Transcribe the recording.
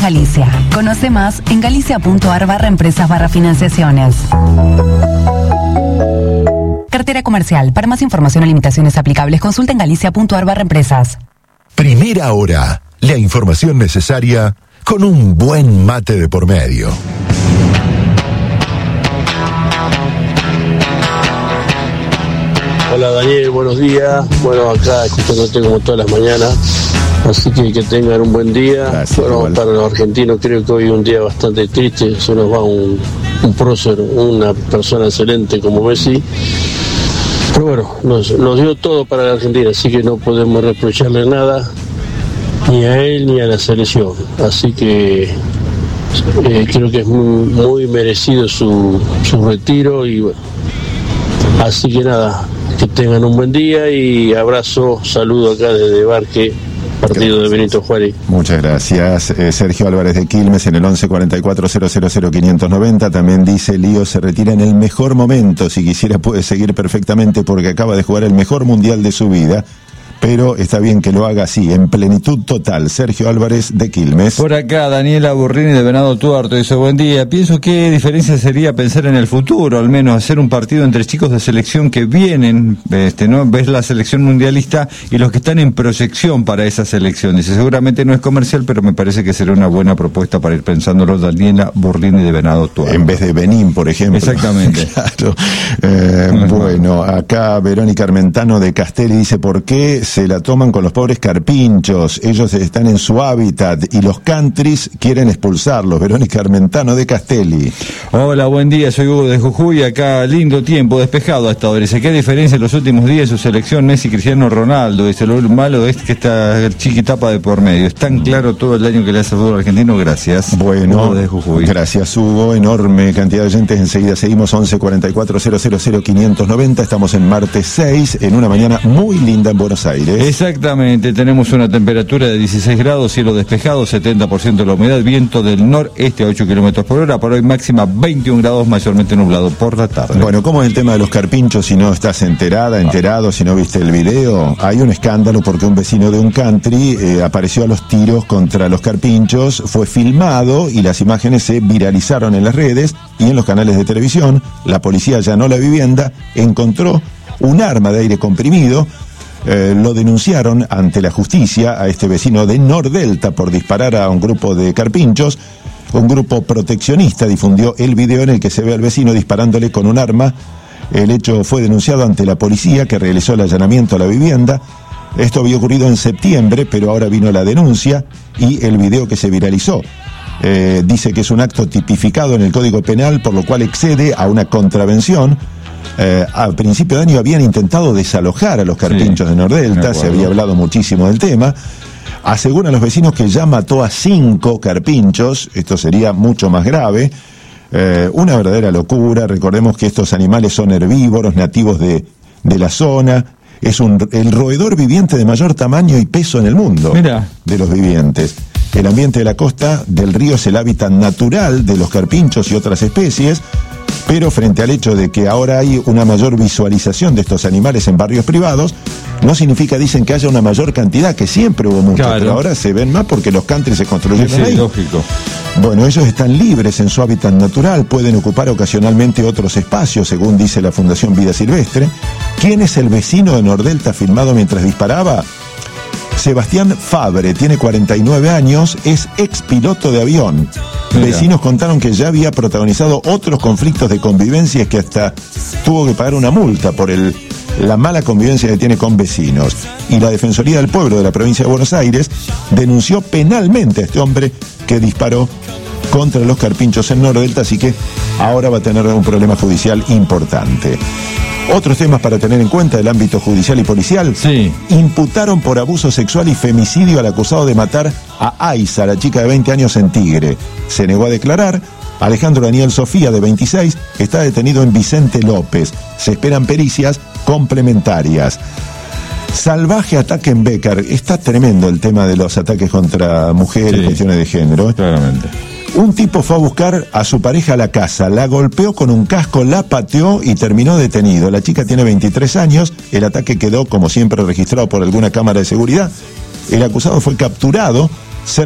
Galicia. Conoce más en galicia.ar/empresas/financiaciones. Cartera comercial. Para más información o limitaciones aplicables, consulta en galicia.ar/empresas. Primera hora. La información necesaria con un buen mate de por medio. Hola Daniel, buenos días. Bueno, acá escuchándote como todas las mañanas. Así que tengan un buen día. Gracias, bueno, igual. para los argentinos creo que hoy es un día bastante triste. Se nos va un prócer, una persona excelente como Messi. Pero bueno, nos dio todo para la Argentina, así que no podemos reprocharle nada, ni a él ni a la selección. Así que creo que es muy merecido su retiro y bueno. Así que nada, que tengan un buen día y abrazo, saludo acá desde Barque, partido de Benito Juárez. Muchas gracias. Sergio Álvarez de Quilmes en el 1144-000-590 también dice: Lío se retira en el mejor momento, si quisiera puede seguir perfectamente porque acaba de jugar el mejor mundial de su vida, pero está bien que lo haga así, en plenitud total. Sergio Álvarez de Quilmes. Por acá, Daniela Burrini de Venado Tuerto dice: buen día, pienso qué diferencia sería pensar en el futuro, al menos hacer un partido entre chicos de selección que vienen, ¿no? Ves la selección mundialista y los que están en proyección para esa selección. Dice, seguramente no es comercial, pero me parece que será una buena propuesta para ir pensándolo. Daniela Burrini de Venado Tuerto. En vez de Benín, por ejemplo. Exactamente. Claro. Bueno, acá Verónica Armentano de Castelli dice: ¿por qué se la toman con los pobres carpinchos? Ellos están en su hábitat y los countries quieren expulsarlos. Verónica Armentano de Castelli. Hola, buen día, soy Hugo de Jujuy. Acá lindo tiempo, despejado hasta ahora. Dice, ¿qué diferencia en los últimos días de su selección Messi, Cristiano Ronaldo? Dice, lo malo es que esta chiquitapa de por medio. Es tan claro todo el daño que le hace al fútbol argentino. Gracias. Bueno, Hugo de Jujuy. Gracias, Hugo. Enorme cantidad de oyentes. Enseguida seguimos. 1144-000-590. Estamos en martes 6, en una mañana muy linda en Buenos Aires. Exactamente, tenemos una temperatura de 16 grados, cielo despejado, 70% de la humedad, viento del noreste a 8 kilómetros por hora. Para hoy máxima 21 grados, mayormente nublado por la tarde. Bueno, ¿cómo es el tema de los carpinchos? Si no estás enterado, si no viste el video, hay un escándalo porque un vecino de un country apareció a los tiros contra los carpinchos, fue filmado y las imágenes se viralizaron en las redes y en los canales de televisión. La policía allanó la vivienda, encontró un arma de aire comprimido. Lo denunciaron ante la justicia a este vecino de Nordelta por disparar a un grupo de carpinchos. Un grupo proteccionista difundió el video en el que se ve al vecino disparándole con un arma. El hecho fue denunciado ante la policía, que realizó el allanamiento a la vivienda. Esto había ocurrido en septiembre, pero ahora vino la denuncia y el video que se viralizó. Dice que es un acto tipificado en el Código Penal, por lo cual excede a una contravención. A principio de año habían intentado desalojar a los carpinchos de Nordelta, se había hablado muchísimo del tema. Aseguran los vecinos que ya mató a 5 carpinchos, esto sería mucho más grave. Una verdadera locura. Recordemos que estos animales son herbívoros, nativos de la zona. Es el roedor viviente de mayor tamaño y peso en el mundo. Mirá. De los vivientes. El ambiente de la costa del río es el hábitat natural de los carpinchos y otras especies, pero frente al hecho de que ahora hay una mayor visualización de estos animales en barrios privados, no significa, dicen, que haya una mayor cantidad, que siempre hubo mucho, claro, pero ahora se ven más porque los countries se construyeron ahí. Lógico. Bueno, ellos están libres en su hábitat natural, pueden ocupar ocasionalmente otros espacios, según dice la Fundación Vida Silvestre. ¿Quién es el vecino de Nordelta filmado mientras disparaba? Sebastián Fabre, tiene 49 años, es expiloto de avión. Mira. Vecinos contaron que ya había protagonizado otros conflictos de convivencia, que hasta tuvo que pagar una multa por la mala convivencia que tiene con vecinos. Y la Defensoría del Pueblo de la provincia de Buenos Aires denunció penalmente a este hombre que disparó contra los carpinchos en Nordelta, así que ahora va a tener un problema judicial importante. Otros temas para tener en cuenta del ámbito judicial y policial. Sí. Imputaron por abuso sexual y femicidio al acusado de matar a Aiza, la chica de 20 años en Tigre. Se negó a declarar. Alejandro Daniel Sofía, de 26, está detenido en Vicente López. Se esperan pericias complementarias. Salvaje ataque en Bécar. Está tremendo el tema de los ataques contra mujeres, cuestiones de género. Claramente. Un tipo fue a buscar a su pareja a la casa, la golpeó con un casco, la pateó y terminó detenido. La chica tiene 23 años, el ataque quedó, como siempre, registrado por alguna cámara de seguridad. El acusado fue capturado